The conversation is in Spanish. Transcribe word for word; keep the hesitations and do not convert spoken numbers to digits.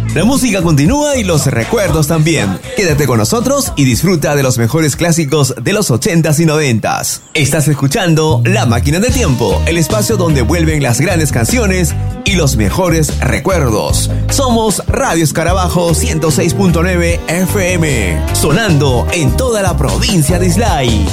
La música continúa y los recuerdos también. Quédate con nosotros y disfruta de los mejores clásicos de los ochentas y noventas. Estás escuchando La Máquina de Tiempo, el espacio donde vuelven las grandes canciones y los mejores recuerdos. Somos Radio Escarabajo ciento seis punto nueve F M, sonando en toda la provincia de Islay.